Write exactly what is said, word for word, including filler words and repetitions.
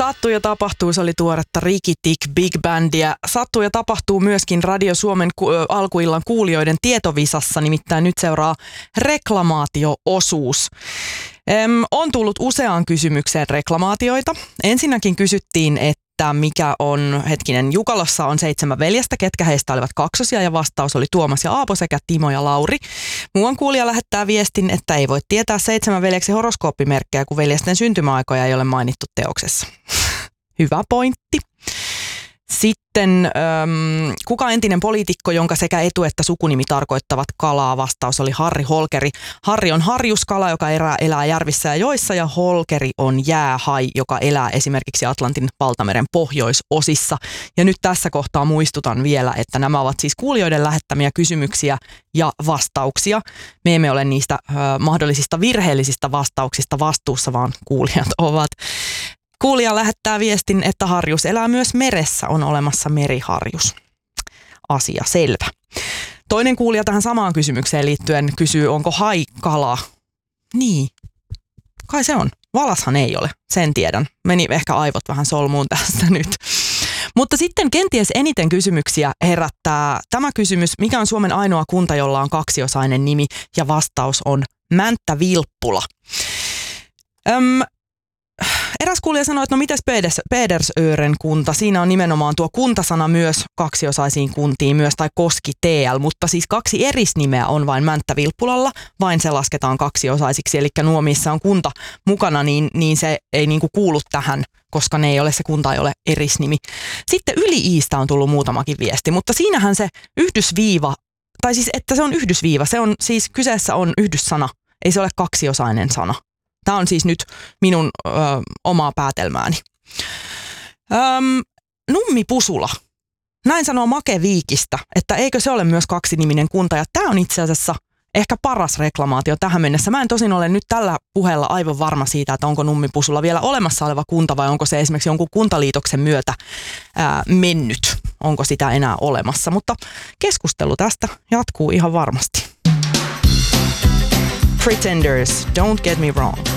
Sattuu ja tapahtuu, se oli tuoretta Ricky Tick Big Bandia. Sattuu ja tapahtuu myöskin Radio Suomen ku- alkuillan kuulijoiden tietovisassa, nimittäin nyt seuraa reklamaatio-osuus. Öm, on tullut useaan kysymykseen reklamaatioita. Ensinnäkin kysyttiin, että mikä on, hetkinen, Jukalassa on seitsemän veljestä, ketkä heistä olivat kaksosia, ja vastaus oli Tuomas ja Aapo sekä Timo ja Lauri. Muuan kuulija lähettää viestin, että ei voi tietää seitsemän veljeksi horoskooppimerkkejä, kun veljesten syntymäaikoja ei ole mainittu teoksessa. Hyvä pointti. Sitten, äm, kuka entinen poliitikko, jonka sekä etu- että sukunimi tarkoittavat kalaa? Vastaus oli Harri Holkeri. Harri on harjuskala, joka elää, elää järvissä ja joissa, ja Holkeri on jäähai, joka elää esimerkiksi Atlantin valtameren pohjoisosissa. Ja nyt tässä kohtaa muistutan vielä, että nämä ovat siis kuulijoiden lähettämiä kysymyksiä ja vastauksia. Me emme ole niistä äh, mahdollisista virheellisistä vastauksista vastuussa, vaan kuulijat ovat. Kuulija lähettää viestin, että harjus elää myös meressä, on olemassa meriharjus. Asia selvä. Toinen kuulija tähän samaan kysymykseen liittyen kysyy, onko hai kala? Niin, kai se on. Valashan ei ole, sen tiedän. Meni ehkä aivot vähän solmuun tästä nyt. Mutta sitten kenties eniten kysymyksiä herättää tämä kysymys, mikä on Suomen ainoa kunta, jolla on kaksiosainen nimi, ja vastaus on Mänttä-Vilppula. Öm, Eräs kuulija sanoi, että no mites Peders, Pedersören kunta, siinä on nimenomaan tuo kuntasana myös kaksiosaisiin kuntiin, myös tai Koski T L, mutta siis kaksi erisnimeä on vain Mänttä-Vilppulalla, vain se lasketaan kaksiosaisiksi, eli nuo missä on kunta mukana, niin, niin se ei niinku kuulu tähän, koska ne ei ole, se kunta ei ole erisnimi. Sitten Yli-Iistä on tullut muutamakin viesti, mutta siinähän se yhdysviiva, tai siis että se on yhdysviiva, se on siis kyseessä on yhdyssana, ei se ole kaksiosainen sana. Tämä on siis nyt minun ö, omaa päätelmääni. Öm, Nummi-Pusula. Näin sanoo Make Viikistä, että eikö se ole myös kaksiniminen kunta. Ja tämä on itse asiassa ehkä paras reklamaatio tähän mennessä. Mä en tosin ole nyt tällä puheella aivan varma siitä, että onko Nummi-Pusula vielä olemassa oleva kunta vai onko se esimerkiksi jonkun kuntaliitoksen myötä ää, mennyt. Onko sitä enää olemassa. Mutta keskustelu tästä jatkuu ihan varmasti. Pretenders, don't get me wrong.